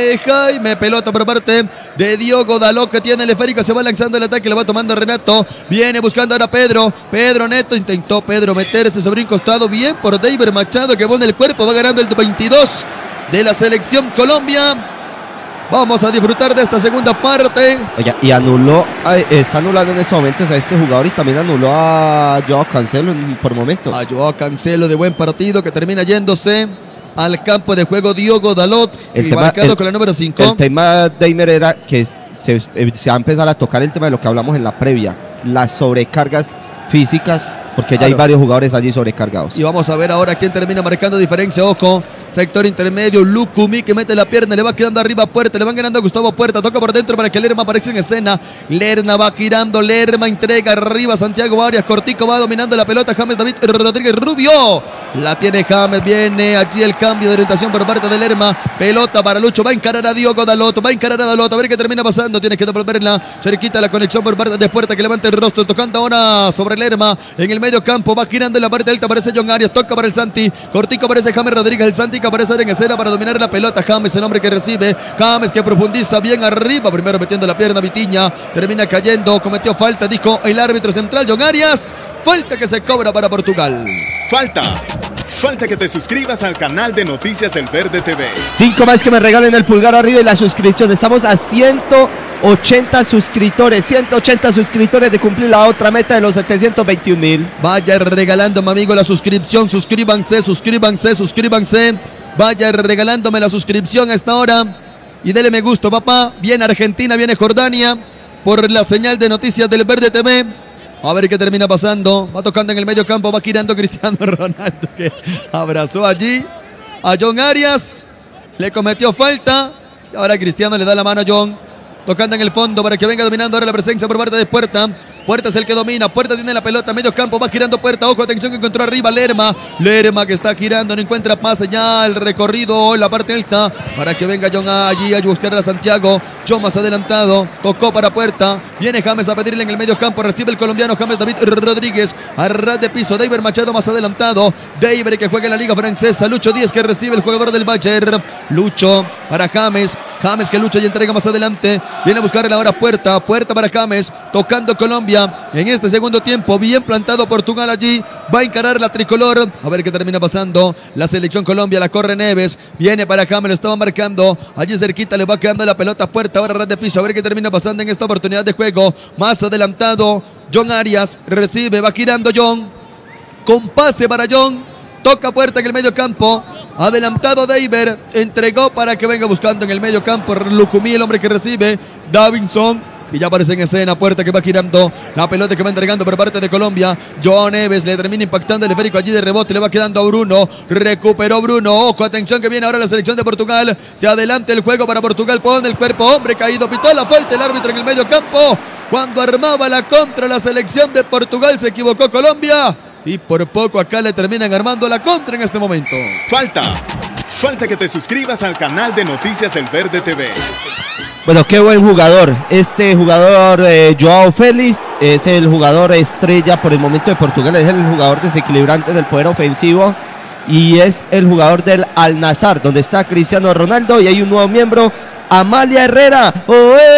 de Jaime, pelota por parte de Diogo Dalot, que tiene el esférico, se va lanzando el ataque, lo va tomando Renato, viene buscando ahora Pedro Neto, intentó Pedro meterse sobre un costado, bien por David Machado, que pone el cuerpo, va ganando el 22 de la selección Colombia. Vamos a disfrutar de esta segunda parte. Oye, y está anulando en estos momentos a este jugador y también anuló a Joao Cancelo por momentos. A Joao Cancelo de buen partido, que termina yéndose al campo de juego Diogo Dalot, marcado con la número 5. El tema, Deimer, era que se va a empezar a tocar el tema de lo que hablamos en la previa, las sobrecargas físicas, porque ya hay varios jugadores allí sobrecargados. Y vamos a ver ahora quién termina marcando diferencia. Ojo, sector intermedio, Lucumí, que mete la pierna, le va quedando arriba a Puerta, le van ganando a Gustavo Puerta, toca por dentro para que Lerma aparezca en escena. Lerma va girando, Lerma entrega arriba, Santiago Arias, cortico va dominando la pelota, James David Rodríguez Rubio, la tiene James, viene allí el cambio de orientación por parte de Lerma, pelota para Lucho, va a encarar a Diogo Dalot, a ver qué termina pasando, tiene que devolverla cerquita la conexión por parte de Puerta, que levanta el rostro, tocando ahora sobre Lerma, en el medio campo, va girando en la parte alta, aparece John Arias, toca para el Santi, cortico aparece James Rodríguez, el Santi que aparece ahora en escena para dominar la pelota. James, el hombre que recibe, James que profundiza bien arriba, primero metiendo la pierna Vitiña, termina cayendo, cometió falta, dijo el árbitro central John Arias, falta que se cobra para Portugal. Falta que te suscribas al canal de Noticias del Verde TV. 5 más que me regalen el pulgar arriba y la suscripción. Estamos a 180 suscriptores de cumplir la otra meta de los 721,000. Vaya regalándome, amigo, la suscripción. Suscríbanse. Vaya regalándome la suscripción a esta hora. Y dele me gusta, papá. Viene Argentina, viene Jordania. Por la señal de Noticias del Verde TV. A ver qué termina pasando. Va tocando en el medio campo. Va girando Cristiano Ronaldo, que abrazó allí a John Arias. Le cometió falta. Y ahora Cristiano le da la mano a John. Tocando en el fondo para que venga dominando ahora la presencia por parte de Puerta. Puerta es el que domina, Puerta tiene la pelota, medio campo, va girando Puerta, ojo, atención que encontró arriba Lerma que está girando, no encuentra pase ya, el recorrido, la parte alta, para que venga John allí a buscar a Santiago, John más adelantado, tocó para Puerta, viene James a pedirle en el medio campo, recibe el colombiano James David Rodríguez, a ras de piso, David Machado más adelantado, David que juega en la liga francesa, Lucho Díaz que recibe el jugador del Bayern, Lucho para James que lucha y entrega más adelante, viene a buscarle ahora Puerta para James, tocando Colombia, en este segundo tiempo, bien plantado Portugal allí, va a encarar la tricolor, a ver qué termina pasando, la selección Colombia, la corre Neves, viene para James, lo estaba marcando, allí cerquita le va quedando la pelota Puerta, ahora ras de piso, a ver qué termina pasando en esta oportunidad de juego, más adelantado, John Arias, recibe, va girando John, con pase para John, toca Puerta en el medio campo, adelantado David, entregó para que venga buscando en el medio campo, Lucumí, el hombre que recibe, Davinson, y ya aparece en escena, Puerta que va girando, la pelota que va entregando por parte de Colombia, Joao Neves le termina impactando el esférico allí de rebote, le va quedando a Bruno, recuperó Bruno, ojo, atención que viene ahora la selección de Portugal, se adelanta el juego para Portugal, pone el cuerpo, hombre caído, pitó la falta el árbitro en el medio campo, cuando armaba la contra la selección de Portugal, se equivocó Colombia, y por poco acá le terminan armando la contra en este momento. Falta que te suscribas al canal de Noticias del Verde TV. Bueno, qué buen jugador. Este jugador, Joao Félix, es el jugador estrella por el momento de Portugal. Es el jugador desequilibrante del poder ofensivo. Y es el jugador del Al-Nassr, donde está Cristiano Ronaldo. Y hay un nuevo miembro, Amalia Herrera. ¡Oe!